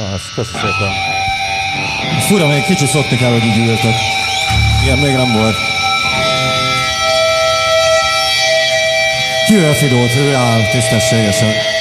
Azt köszi szépen. Fura, még kicsit szokni kell, hogy így ültök. Ilyen még nem volt. Kivel Fidót, ő áll tisztességesen.